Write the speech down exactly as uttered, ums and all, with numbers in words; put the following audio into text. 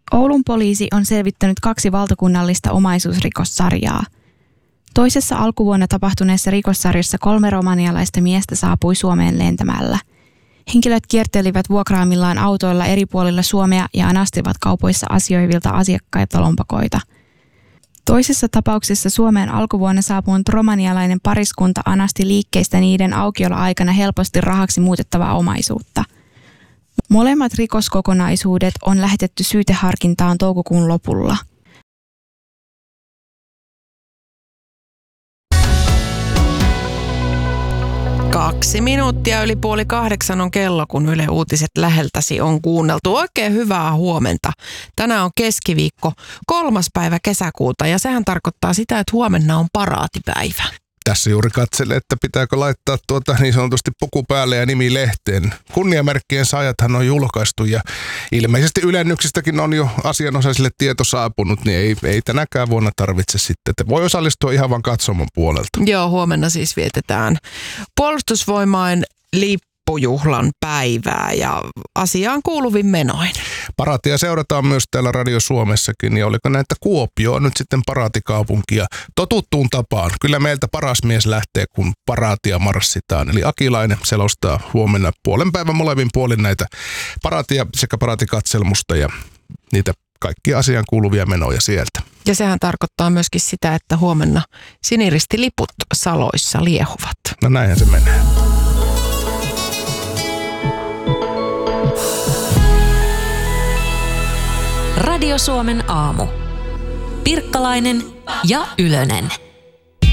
Oulun poliisi on selvittänyt kaksi valtakunnallista omaisuusrikossarjaa. Toisessa alkuvuonna tapahtuneessa rikossarjassa kolme romanialaista miestä saapui Suomeen lentämällä. Henkilöt kiertelivät vuokraamillaan autoilla eri puolilla Suomea ja anastivat kaupoissa asioivilta asiakkaita lompakoita. Toisessa tapauksessa Suomeen alkuvuonna saapunut romanialainen pariskunta anasti liikkeistä niiden aukioloaikana helposti rahaksi muutettavaa omaisuutta. Molemmat rikoskokonaisuudet on lähetetty syyteharkintaan toukokuun lopulla. Kaksi minuuttia yli puoli kahdeksan on kello, kun Yle Uutiset läheltäsi on kuunneltu. Oikein hyvää huomenta. Tänään on keskiviikko, kolmas päivä kesäkuuta ja sehän tarkoittaa sitä, että huomenna on paraatipäivä. Tässä juuri katselen, että pitääkö laittaa tuota niin sanotusti puku päälle ja nimi lehteen. Kunniamerkkien saajathan on julkaistu ja ilmeisesti ylennyksistäkin on jo asianosaisille tieto saapunut, niin ei, ei tänäkään vuonna tarvitse sitten. Että voi osallistua ihan vaan katsomon puolelta. Joo, huomenna siis vietetään Puolustusvoimain lippujuhlan päivää ja asiaan kuuluvin menoin. Paraatia seurataan myös täällä Radio Suomessakin ja oliko näitä Kuopio on nyt sitten paraatikaupunkia totuttuun tapaan. Kyllä meiltä paras mies lähtee, kun paraatia marssitaan. Eli Akilainen selostaa huomenna puolen päivän molemmin puolin näitä paraatia sekä paraatikatselmusta ja niitä kaikkia asiaan kuuluvia menoja sieltä. Ja sehän tarkoittaa myöskin sitä, että huomenna siniristiliput saloissa liehuvat. No näinhän se menee. Radio Suomen aamu. Pirkkalainen ja Ylönen.